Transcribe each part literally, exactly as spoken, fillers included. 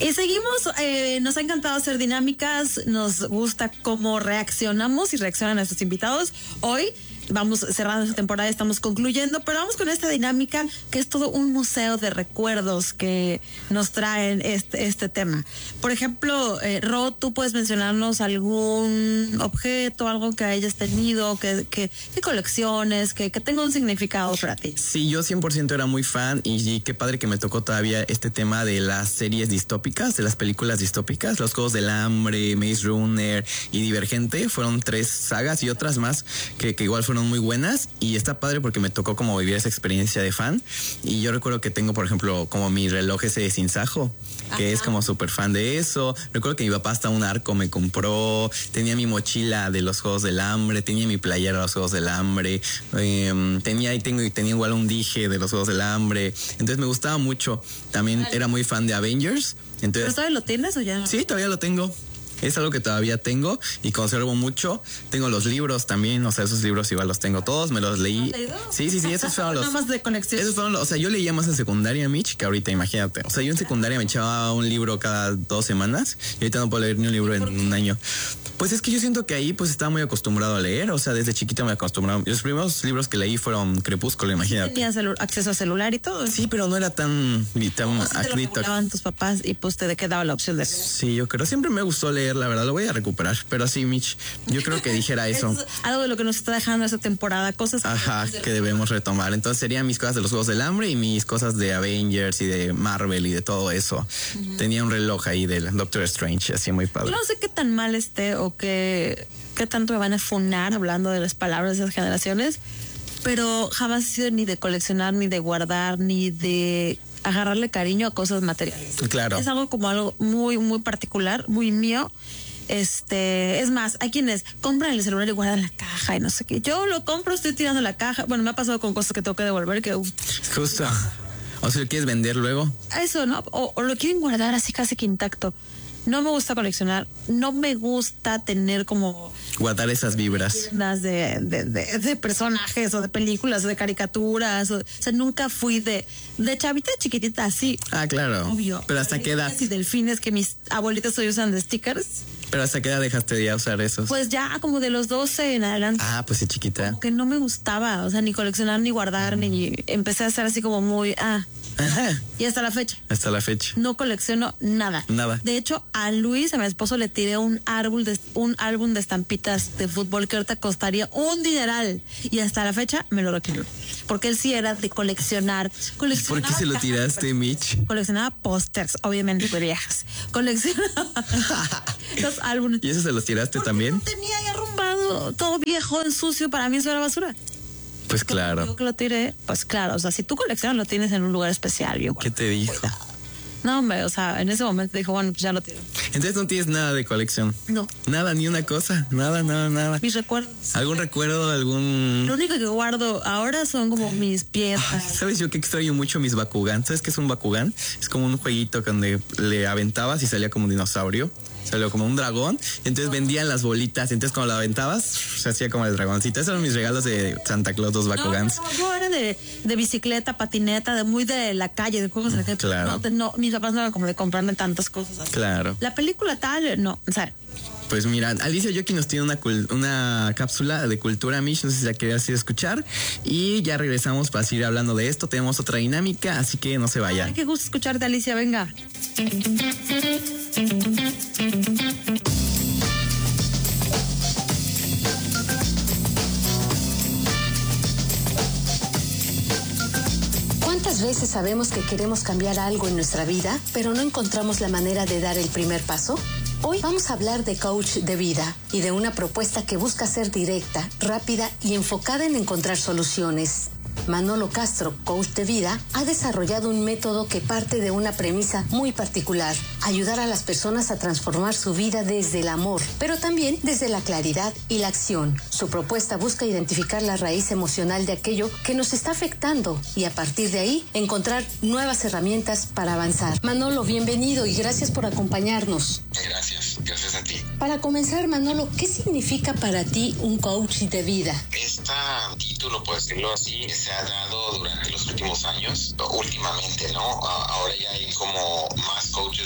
Y seguimos, eh, nos ha encantado hacer dinámicas, nos gusta cómo reaccionamos y reaccionan nuestros invitados. Hoy vamos cerrando esta temporada, estamos concluyendo, pero vamos con esta dinámica que es todo un museo de recuerdos que nos traen este, este tema. Por ejemplo, eh, Ro, tú puedes mencionarnos algún objeto, algo que hayas tenido, que, que, que colecciones, que, que tenga un significado para ti. Sí, yo cien por ciento era muy fan y, y qué padre que me tocó todavía este tema de las series distópicas, de las películas distópicas, Los Juegos del Hambre, Maze Runner y Divergente. Fueron tres sagas y otras más que, que igual fueron muy buenas y está padre porque me tocó como vivir esa experiencia de fan. Y yo recuerdo que tengo, por ejemplo, como mi reloj ese de Sinsajo, que Ajá. es como súper fan de eso. Recuerdo que mi papá hasta un arco me compró, tenía mi mochila de los Juegos del Hambre, tenía mi playera de los Juegos del Hambre, eh, tenía y tengo tenía igual un dije de los Juegos del Hambre. Entonces me gustaba mucho. También Ay. era muy fan de Avengers. Entonces, ¿pero todavía lo tienes o ya? Sí, todavía lo tengo. Es algo que todavía tengo y conservo mucho. Tengo los libros también, o sea, esos libros igual los tengo todos, me los leí. Sí, sí, sí, esos fueron los... Nada más de conexión. Esos fueron los, o sea, yo leía más en secundaria, Mitch, que ahorita, imagínate. O sea, yo en secundaria me echaba un libro cada dos semanas y ahorita no puedo leer ni un libro en un año. Pues es que yo siento que ahí pues estaba muy acostumbrado a leer, o sea, desde chiquito me acostumbraba. Los primeros libros que leí fueron Crepúsculo, imagínate. ¿Tenías acceso a celular y todo? Sí, pero no era tan... tan o sea, te lo regulaban tus papás y pues te quedaba la opción de... Sí, yo creo, siempre me gustó leer, la verdad, lo voy a recuperar, pero sí, Mitch, yo creo que dijera eso. Es algo de lo que nos está dejando esta temporada, cosas Ajá, que, que debemos retomar. Entonces serían mis cosas de los Juegos del Hambre y mis cosas de Avengers y de Marvel y de todo eso. Uh-huh. Tenía un reloj ahí del Doctor Strange, así muy padre. Yo no sé qué tan mal esté o qué, qué tanto me van a funar hablando de las palabras de esas generaciones, pero jamás he sido ni de coleccionar, ni de guardar, ni de agarrarle cariño a cosas materiales. Claro. Es algo como algo muy, muy particular, muy mío. Este, es más, hay quienes compran el celular y guardan la caja y no sé qué. Yo lo compro, estoy tirando la caja. Bueno, me ha pasado con cosas que tengo que devolver que... Uf. Justo. O si lo quieres vender luego. Eso, ¿no? O, o lo quieren guardar así casi que intacto. No me gusta coleccionar, no me gusta tener como... guardar esas vibras. De, de, de, de personajes o de películas o de caricaturas. O, o sea, nunca fui de... De chavita chiquitita, así. Ah, claro. Obvio. Pero hasta qué edad. Y delfines que mis abuelitas hoy usan de stickers. Pero hasta qué edad dejaste de ya usar esos. Pues ya como de los doce en adelante. Ah, pues sí, chiquita. Como que no me gustaba, o sea, ni coleccionar, ni guardar, mm. ni... Empecé a ser así como muy... Ah. Ajá. Y hasta la fecha. Hasta la fecha. No colecciono nada. Nada. De hecho, a Luis, a mi esposo, le tiré un árbol de, un álbum de estampitas de fútbol que ahorita costaría un dineral. Y hasta la fecha me lo requirió. Porque él sí era de coleccionar. ¿Por qué se lo tiraste, Mitch? Coleccionaba pósters, obviamente de viejas. Coleccionaba los álbumes. ¿Y eso se los tiraste también? No tenía ahí arrumbado, todo viejo, sucio. Para mí eso era basura. Pues claro. Yo que lo tiré, pues claro, o sea, si tú coleccionas lo tienes en un lugar especial. Yo, ¿qué te dijo? No, hombre, o sea, en ese momento dijo, bueno, pues ya lo tiro. Entonces no tienes nada de colección. No. Nada, ni una cosa, nada, nada, nada. Mis recuerdos. ¿Algún recuerdo, algún...? Lo único que guardo ahora son como mis piezas. ¿Sabes yo que extraño mucho mis Bakugan? ¿Sabes qué es un Bakugan? Es como un jueguito donde le aventabas y salía como un dinosaurio. Salió como un dragón, y entonces vendían las bolitas, entonces cuando la aventabas se hacía como el dragoncito. Esos eran mis regalos de Santa Claus, dos Bakugans. No, no, no, yo era de, de bicicleta, patineta, de muy de la calle, de cosas de la calle. Claro. No, no, mis papás no eran como de comprarme tantas cosas así. Claro. La película tal, no, o sea. Pues mira, Alicia Yoki nos tiene una, una cápsula de cultura, Mish, no sé si la querías ir a escuchar. Y ya regresamos para seguir hablando de esto. Tenemos otra dinámica, así que no se vayan. Ay, qué gusto escucharte, Alicia, venga. ¿Cuántas veces sabemos que queremos cambiar algo en nuestra vida, pero no encontramos la manera de dar el primer paso? Hoy vamos a hablar de coach de vida y de una propuesta que busca ser directa, rápida y enfocada en encontrar soluciones. Manolo Castro, coach de vida, ha desarrollado un método que parte de una premisa muy particular: ayudar a las personas a transformar su vida desde el amor, pero también desde la claridad y la acción. Su propuesta busca identificar la raíz emocional de aquello que nos está afectando y a partir de ahí encontrar nuevas herramientas para avanzar. Manolo, bienvenido y gracias por acompañarnos. Gracias, gracias a ti. Para comenzar, Manolo, ¿qué significa para ti un coach de vida? Este título, por decirlo así, se ha dado durante los últimos años, últimamente, ¿no? Ahora ya hay como más coaches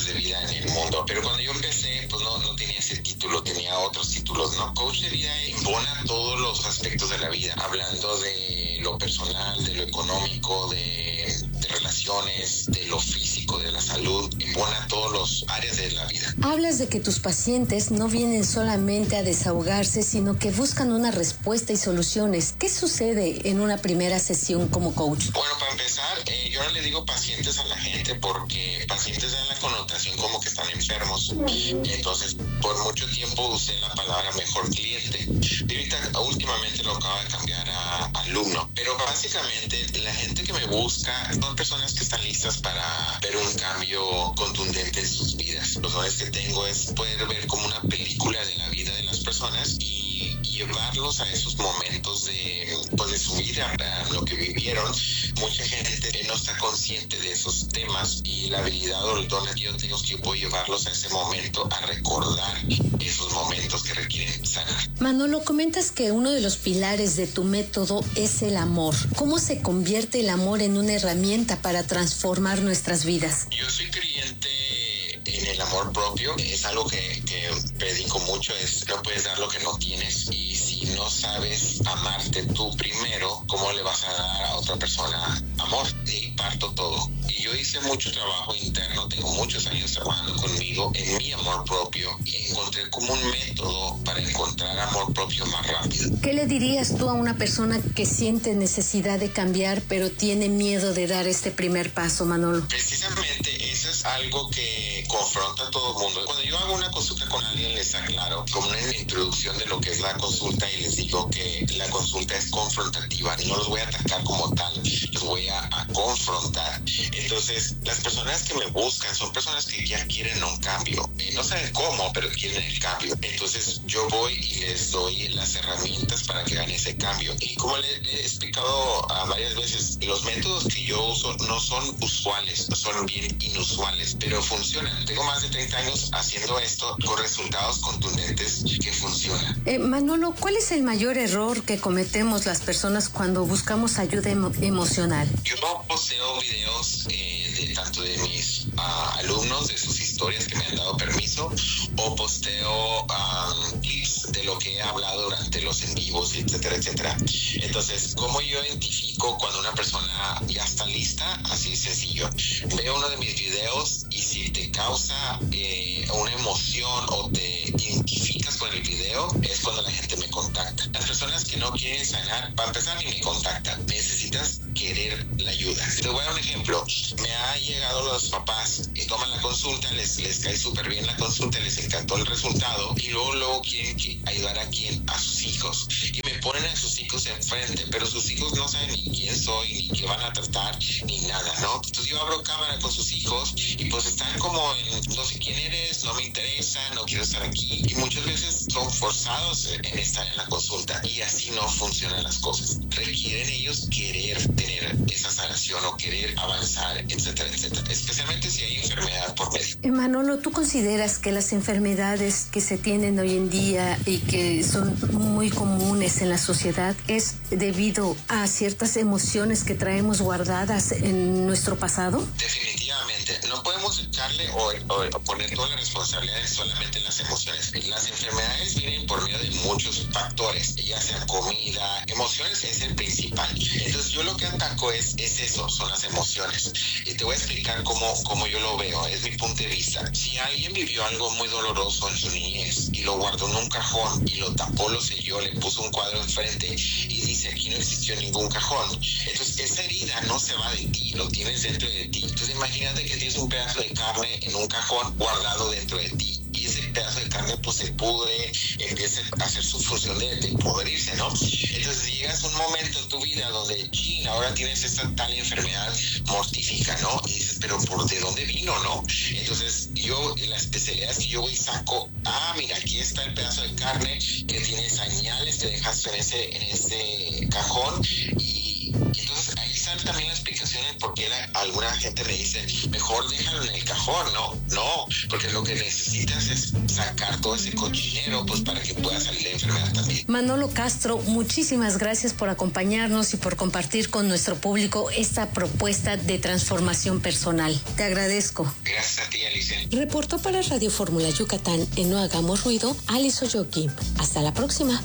coaches de vida en el mundo. Pero cuando yo empecé, pues no, no tenía ese título, tenía otros títulos, ¿no? Coach de vida embona todos los aspectos de la vida, hablando de lo personal, de lo económico, de, de relaciones, de lo físico, de la salud, embona todos los áreas de la vida. Hablas de que tus pacientes no vienen solamente a desahogarse, sino que buscan una respuesta y soluciones. ¿Qué sucede en una primera sesión como coach? Bueno, para empezar, eh, yo no le digo pacientes a la gente porque pacientes dan la connotación como que están enfermos. Entonces, por mucho tiempo usé la palabra mejor cliente. Y ahorita, últimamente lo acabo de cambiar a alumno. Pero básicamente, la gente que me busca son personas que están listas para ver un cambio contundente en sus vidas. Los dones que tengo es poder ver como una película de la vida de las personas y llevarlos a esos momentos de, pues, de su vida, a lo que vivieron. Mucha gente no está consciente de esos temas y la habilidad o el don que yo tengo es que yo puedo llevarlos a ese momento, a recordar esos momentos que requieren sanar. Manolo, comentas que uno de los pilares de tu método es el amor. ¿Cómo se convierte el amor en una herramienta para transformar nuestras vidas? Yo soy creyente en el amor propio. Es algo que, que predico mucho, es no puedes dar lo que no tienes, y si no sabes amarte tú primero, ¿cómo le vas a dar a otra persona amor? De ahí parto todo. Y yo hice mucho trabajo interno, tengo muchos años trabajando conmigo en mi amor propio y encontré como un método para encontrar amor propio más rápido. ¿Qué le dirías tú a una persona que siente necesidad de cambiar pero tiene miedo de dar este primer paso, Manolo? Precisamente eso es algo que confronta a todo el mundo. Cuando yo hago una consulta con alguien, les aclaro como una introducción de lo que es la consulta y les digo que la consulta es confrontativa. No los voy a atacar como tal, los voy a, a confrontar. Entonces, las personas que me buscan son personas que ya quieren un cambio. Eh, no saben cómo, pero quieren el cambio. Entonces, yo voy y les doy las herramientas para que hagan ese cambio. Y como le, le he explicado a varias veces, los métodos que yo uso no son usuales, son bien inusuales, pero funcionan. Tengo más de treinta años haciendo esto con resultados contundentes que funcionan. Eh, Manolo, ¿cuál es el mayor error que cometemos las personas cuando buscamos ayuda emo- emocional? Yo posteo videos eh, de tanto de mis uh, alumnos, de sus historias que me han dado permiso, o posteo um, clips de lo que he hablado durante los en vivos, etcétera, etcétera. Entonces, ¿cómo yo identifico cuando una persona ya está lista? Así sencillo. Veo uno de mis videos y si te causa eh, una emoción o te identificas con el video, es cuando la gente me contacta. Las personas que no quieren sanar, para empezar, ni me contactan. Necesitas querer la ayuda. Te voy a dar un ejemplo. Me ha llegado los papás y toman la consulta, les, les cae súper bien la consulta, les encantó el resultado y luego, luego quieren que ayudar a quién, a sus hijos. Y me ponen a sus hijos enfrente, pero sus hijos no saben ni quién soy, ni qué van a tratar, ni nada, ¿no? Entonces yo abro cámara con sus hijos y pues están como en, no sé quién eres, no me interesa, no quiero estar aquí. Y muchas veces son forzados en estar en la consulta y así no funcionan las cosas. Requieren ellos querer tener esa sanación o querer avanzar, etcétera, etcétera. Especialmente si hay enfermedad por medio. Eh, Manolo, ¿tú consideras que las enfermedades que se tienen hoy en día y que son muy comunes en la sociedad es debido a ciertas emociones que traemos guardadas en nuestro pasado? Definitivamente. No podemos echarle o, o, o poner toda la responsabilidad solamente en las emociones. Las enfermedades vienen por medio de muchos factores, ya sea comida, emociones es el principal. Entonces yo lo que ataco es, es eso, son las emociones. Y te voy a explicar cómo, cómo yo lo veo, es mi punto de vista. Si alguien vivió algo muy doloroso en su niñez y lo guardó en un cajón y lo tapó, lo selló, le puso un cuadro enfrente y dice, aquí no existió ningún cajón. Entonces esa herida no se va de ti, lo tienes dentro de ti. Entonces imagínate que tienes un pedazo de carne en un cajón guardado dentro de ti. Y ese pedazo de carne pues se pudre, empieza a hacer su función de, de podrirse, ¿no? Entonces llegas a un momento en tu vida donde, chin, ahora tienes esta tal enfermedad mortífica, ¿no? Y dices, pero ¿por de dónde vino, no? Entonces yo, la especialidad es que yo voy y saco, ah, mira, aquí está el pedazo de carne que tiene señales que dejaste en ese, en ese cajón y, y entonces ahí dar también la explicación de por qué la, alguna gente me dice, mejor déjalo en el cajón. No, no, porque lo que necesitas es sacar todo ese cochinero, pues para que pueda salir la enfermedad también. Manolo Castro, muchísimas gracias por acompañarnos y por compartir con nuestro público esta propuesta de transformación personal. Te agradezco. Gracias a ti, Alicia. Reportó para Radio Fórmula Yucatán en No Hagamos Ruido, Alice Oyoki. Hasta la próxima.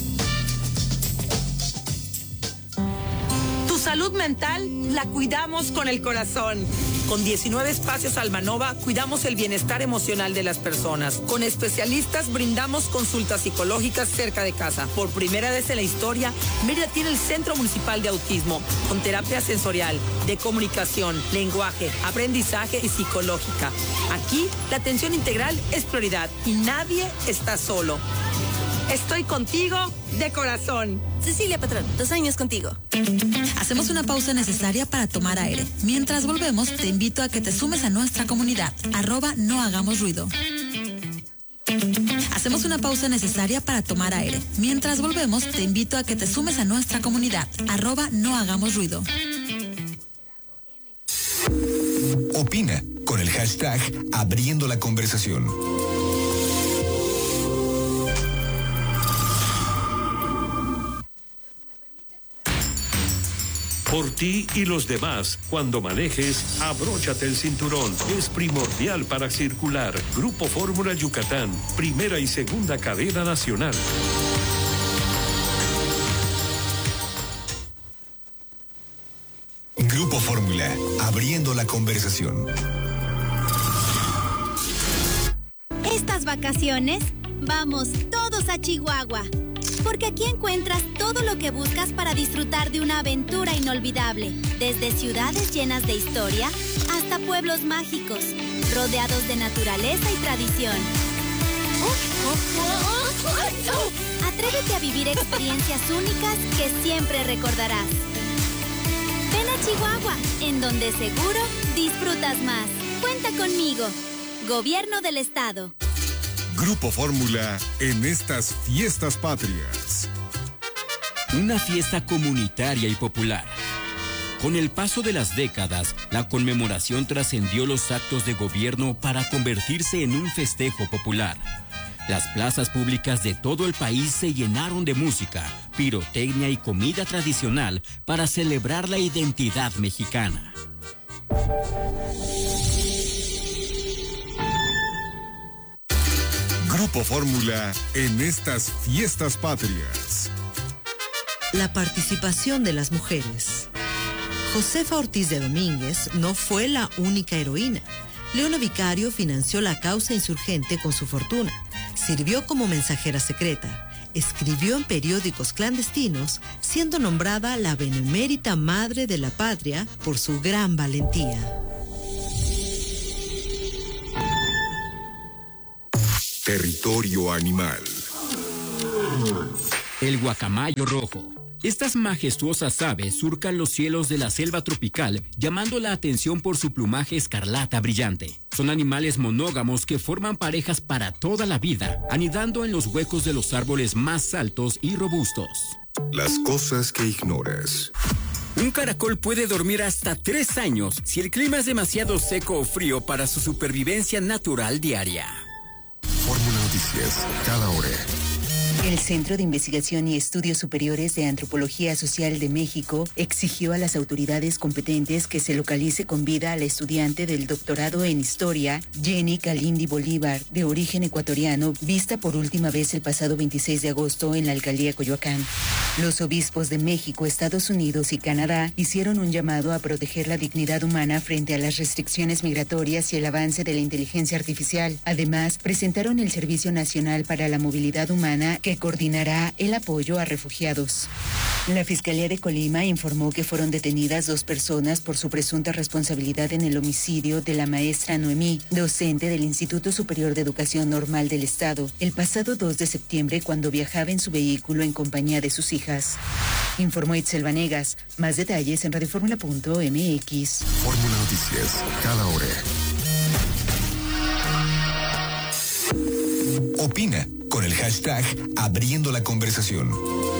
Tu salud mental la cuidamos con el corazón. Con diecinueve espacios Almanova cuidamos el bienestar emocional de las personas. Con especialistas brindamos consultas psicológicas cerca de casa. Por primera vez en la historia, Mérida tiene el Centro Municipal de Autismo, con terapia sensorial, de comunicación, lenguaje, aprendizaje y psicológica. Aquí, la atención integral es prioridad y nadie está solo. Estoy contigo de corazón. Cecilia Patrón, dos años contigo. Hacemos una pausa necesaria para tomar aire. Mientras volvemos, te invito a que te sumes a nuestra comunidad. Arroba No Hagamos Ruido. Hacemos una pausa necesaria para tomar aire. Mientras volvemos, te invito a que te sumes a nuestra comunidad. Arroba No Hagamos Ruido. Opina con el hashtag Abriendo la Conversación. Por ti y los demás, cuando manejes, abróchate el cinturón. Es primordial para circular. Grupo Fórmula Yucatán, primera y segunda cadena nacional. Grupo Fórmula, abriendo la conversación. Estas vacaciones, vamos todos a Chihuahua. Porque aquí encuentras todo lo que buscas para disfrutar de una aventura inolvidable. Desde ciudades llenas de historia hasta pueblos mágicos, rodeados de naturaleza y tradición. Atrévete a vivir experiencias únicas que siempre recordarás. Ven a Chihuahua, en donde seguro disfrutas más. Cuenta conmigo. Gobierno del Estado. Grupo Fórmula en estas fiestas patrias. Una fiesta comunitaria y popular. Con el paso de las décadas, la conmemoración trascendió los actos de gobierno para convertirse en un festejo popular. Las plazas públicas de todo el país se llenaron de música, pirotecnia y comida tradicional para celebrar la identidad mexicana. Grupo Fórmula en estas fiestas patrias. La participación de las mujeres. Josefa Ortiz de Domínguez no fue la única heroína. Leona Vicario financió la causa insurgente con su fortuna. Sirvió como mensajera secreta. Escribió en periódicos clandestinos, siendo nombrada la benemérita madre de la patria por su gran valentía. Territorio animal. El guacamayo rojo. Estas majestuosas aves surcan los cielos de la selva tropical, llamando la atención por su plumaje escarlata brillante. Son animales monógamos que forman parejas para toda la vida, anidando en los huecos de los árboles más altos y robustos. Las cosas que ignoras. Un caracol puede dormir hasta tres años si el clima es demasiado seco o frío para su supervivencia natural diaria. Fórmula Noticias, cada hora. El Centro de Investigación y Estudios Superiores de Antropología Social de México exigió a las autoridades competentes que se localice con vida a la estudiante del doctorado en Historia, Jenny Kalindi Bolívar, de origen ecuatoriano, vista por última vez el pasado veintiséis de agosto en la alcaldía Coyoacán. Los obispos de México, Estados Unidos y Canadá hicieron un llamado a proteger la dignidad humana frente a las restricciones migratorias y el avance de la inteligencia artificial. Además, presentaron el Servicio Nacional para la Movilidad Humana, que coordinará el apoyo a refugiados. La Fiscalía de Colima informó que fueron detenidas dos personas por su presunta responsabilidad en el homicidio de la maestra Noemí, docente del Instituto Superior de Educación Normal del Estado, el pasado dos de septiembre cuando viajaba en su vehículo en compañía de sus hijas. Informó Itzel Vanegas. Más detalles en radioformula punto m x. Fórmula Noticias, cada hora. Opina con el hashtag Abriendo la Conversación.